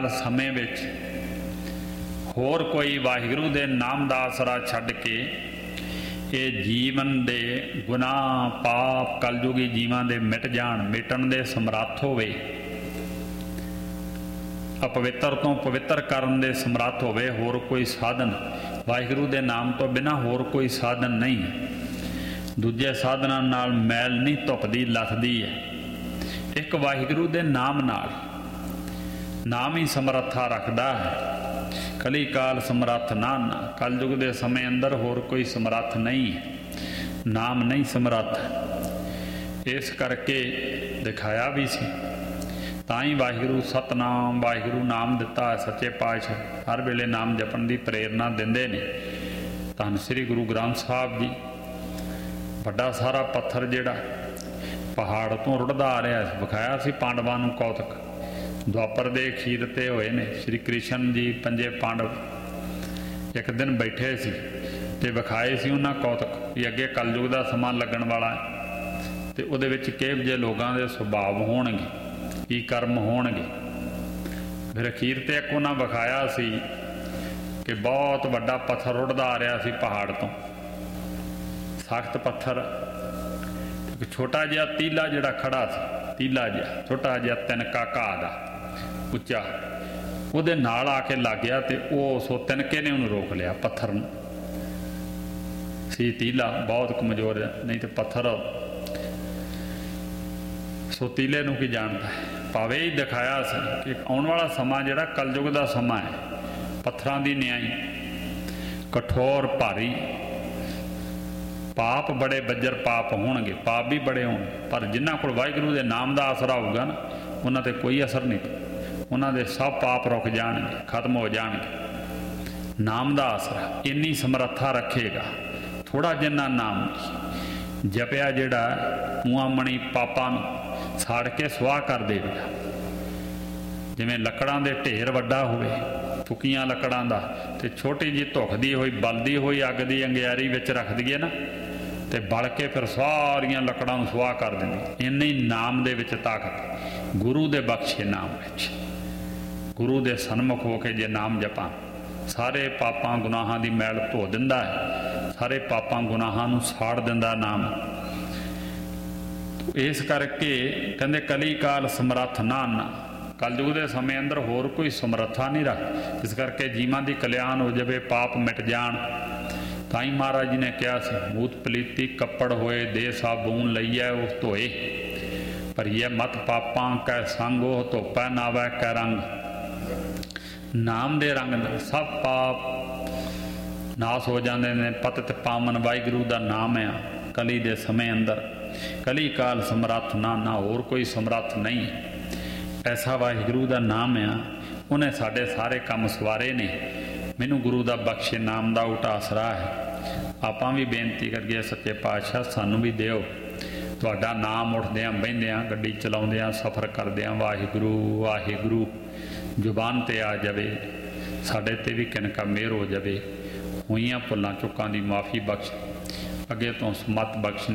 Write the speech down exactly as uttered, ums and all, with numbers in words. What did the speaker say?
ਸਮੇਂ ਵਿੱਚ ਹੋਰ ਕੋਈ ਵਾਹਿਗੁਰੂ ਦੇ ਨਾਮ ਦਾ ਆਸਰਾ ਛੱਡ ਕੇ ਇਹ ਜੀਵਨ ਦੇ ਗੁਨਾਹ ਪਾਪ ਕਲਯੁਗੀ ਜੀਵਾਂ ਦੇ ਮਿਟ ਜਾਣ ਮਿਟਣ ਦੇ ਸਮਰੱਥ ਹੋਵੇ, अपवित्र तो पवित्र करन दे समर्थ होवे। होर कोई साधन वाहिगुरू दे नाम तो बिना होर कोई साधन नहीं। दूजे साधनां नाल मैल नहीं धुपदी लथदी है, एक वाहिगुरू दे नाम नाल नाम ही समर्था रखदा है। कली काल समर्थ ना ना कलयुग दे समय अंदर होर कोई समर्थ नहीं है, नाम नहीं समर्थ। इस करके दिखाया भी सी ताई वाहिगुरू सतनाम वाहिगुरू नाम दिता है। सच्चे पातशाह हर वेले नाम जपण की प्रेरणा देंदे ने। धन श्री गुरु ग्रंथ साहब जी बड़ा सारा पत्थर जिहड़ा पहाड़ तो रुड़दा आ रहा है, विखाया सी पांडवां नूं कौतक। द्वापर दे अखीर ते होए ने श्री कृष्ण जी पंजे पांडव एक दिन बैठे सी ते विखाए सी उन्हां कौतक भी अगे कलयुग दा समा लगण वाला है ते उहदे विच किहो जिहे लोगां दे सुभाव होणगे, की कर्म होणगे। फिर अखीर ते एक उन्हां विखाया सी कि बहुत वड्डा पत्थर रुड़दा आ रहा सी पहाड़ तो, सख्त पत्थर। एक छोटा जिहा तीला जिहड़ा खड़ा सी, तीला जिहा छोटा जिहा तिनका घाह दा उच्चा, उहदे नाल आके लग गया ते ओह सो तिनके ने उहनूं रोक लिया। पत्थर नूं सी तीला बहुत कमजोर, नहीं तो पत्थर सो तीले नूं की जानता है। भावे ही दिखाया सी कि आने वाला समा जिहड़ा कलयुग का समा है, पत्थरां दी न्याई कठोर भारी, पाप बड़े बज्जर पाप होणगे, पाप भी बड़े होण, पर जिन्हां कोल वाहिगुरू दे नाम का आसरा होगा ना उन्हां ते कोई असर नहीं, उन्हां दे सब पाप रुक जाणगे, खत्म हो जाणगे। नाम का आसरा इन्नी समर्था रखेगा। थोड़ा जिन्ना नाम जपिया जिहड़ा मूआं मणी पापां नूं साड़ के सुआह कर देगा। जिवें लकड़ां दे ढेर वड्डा होवे, फुकियां लकड़ां दा ते छोटी जी धुखदी होई बलदी होई अग दी अंगियारी विच रख दईए ना ते बल के फिर सारियां लकड़ां नूं सुआह कर दिंदी। इन्नी नाम दे विच ताकत, गुरु दे बख्शे नाम विच। गुरु दे सन्मुख हो के जे नाम जपां सारे पापां गुनाहां दी मैल धो दिंदा है, सारे पापां गुनाहां नूं साड़ दिंदा नाम। इस करके कहते कली काल समर्थ ना ना कलयुग के समय अंदर होर कोई समर्था नहीं रख। इस करके जीवां दी कल्याण हो जाए, पाप मिट जाण। ताई महाराज जी ने कहा सी मूत पलीती कपड़ होए दे साबून लईए उस धोए, पर यह मत पापां कै संग ओह धोपै नावै कै रंग। नाम दे रंग सब पाप नाश हो जाते हैं। पतित पावन वाहिगुरू दा नाम है। कली दे समय अंदर कली काल समर्थ ना ना होर कोई समर्थ नहीं। ऐसा वाहिगुरू दा नाम है, उन्हें साढ़े सारे काम सवारे ने। मैनू गुरु दा बख्शे नाम दा उट आसरा है। आपां भी बेनती करिए सच्चे पातशाह सानू भी दिओ तुहाडा नाम उठदियां बहिंदियां गड्डी चलाउंदियां सफ़र करदियां वाहिगुरू वाहिगुरू जुबान ते आ जावे, साडे ते भी किनका मेहर हो जावे। होईयां भुल्लां चुकां दी माफ़ी बख्श, अगे तो समत बख्श।